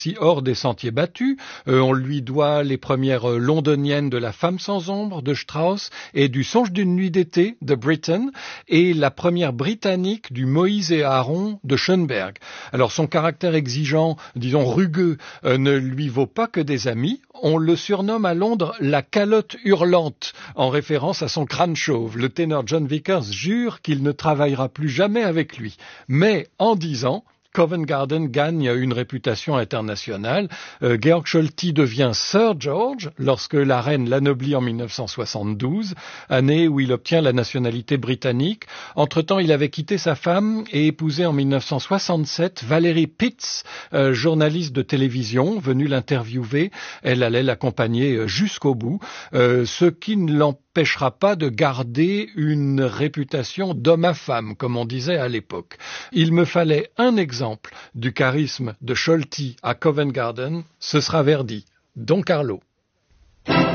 si hors des sentiers battus. On lui doit les premières londoniennes de La femme sans ombre de Strauss et du Songe d'une nuit d'été de Britten et la première britannique du Moïse et Aaron de Schoenberg. Alors son caractère exigeant, disons rugueux, ne lui vaut pas que des amis. On le surnomme à Londres la calotte hurlante, en référence à son crâne chauve. Le ténor John Vickers jure qu'il ne travaillera plus jamais avec lui. Mais en 10 ans, Covent Garden gagne une réputation internationale. Georg Scholti devient Sir George lorsque la reine l'anoblit en 1972, année où il obtient la nationalité britannique. Entre-temps, il avait quitté sa femme et épousé en 1967 Valérie Pitts, journaliste de télévision, venue l'interviewer. Elle allait l'accompagner jusqu'au bout, ce qui ne l'empêchera pas de garder une réputation d'homme à femme, comme on disait à l'époque. Il me fallait un exemple du charisme de Scholti à Covent Garden, ce sera Verdi, Don Carlo.